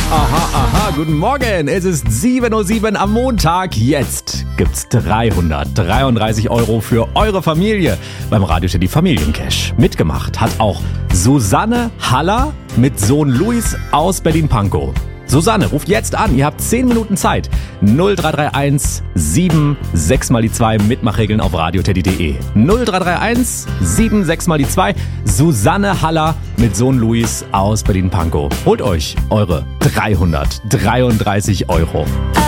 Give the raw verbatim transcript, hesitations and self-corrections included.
Aha, aha, guten Morgen. Es ist sieben Uhr sieben am Montag. Jetzt gibt's dreihundertdreiunddreißig Euro für eure Familie beim Radio Teddy Familiencash. Mitgemacht hat auch Susanne Haller mit Sohn Luis aus Berlin-Pankow. Susanne, ruft jetzt an. Ihr habt zehn Minuten Zeit. null drei drei eins sieben sechs mal die zwei. Mitmachregeln auf radioteddy punkt de. null drei drei eins sieben sechs mal die zwei. Susanne Haller mit Sohn Luis aus Berlin-Pankow. Holt euch eure dreihundertdreiunddreißig Euro.